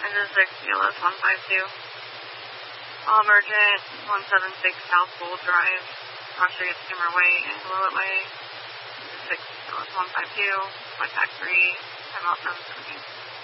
Engine 6, CLS 152. All emergent, 176 South Bowl Drive, Rochester Street, Skimmer Way, and Willett Way. Engine 6, CLS 152, contact 3, time out 717.